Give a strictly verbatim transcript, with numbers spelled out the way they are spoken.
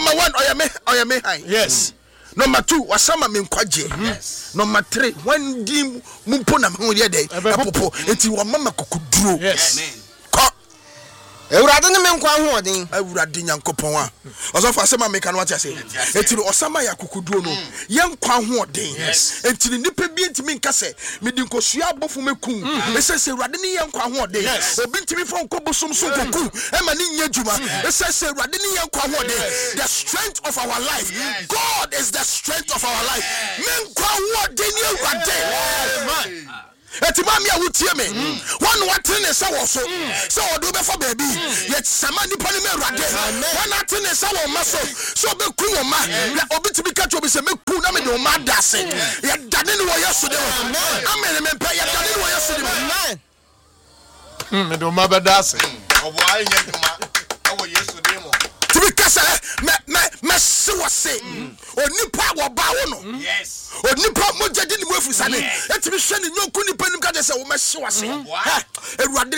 Number one, oyame, oyame high. Yes. Number two, wasama me nkwaje. Yes. Number three, when di mumpo na ho ye dey. Apopo, enti wo mama kokuduro. Yes. Ko. Ewurade ne me nkwa ho odin. Ewurade nyankopon a. Osofo asema me kan what you say. Enti osama ya kokuduro no. Ye nkwa ho odin. Enti nipa bi ntimi nka se me di nkosua abofo mekum. E se se ewurade ne ye nkwa ho odin. Obi ntimi fo nkobosom so koku. E ma ni nya djuma. E se se ewurade ne ye nkwa ho odin. The strength of our life. God is the strength of our life. Me nkwa ho odin ewurade. Amen. Eti mami a wutie me one what ne say wo so so odo be for baby yet sama nipa ne merade one at ne say wo maso so be ku wo ma obi ti bi ka to be say me ku na me de wo ma dase ye dade ne wo yeso de amen me pe ye dade ne wo yeso de amen me do ma be dase obo aye nyaduma e wo yeso de mo tibi kasa me me me se wo se onipa wo ba wo no yes onipa mo jadi ni mo afusane etibi hwe ni nyonko nipa nim ka de se wo me se wo se ha Ewurade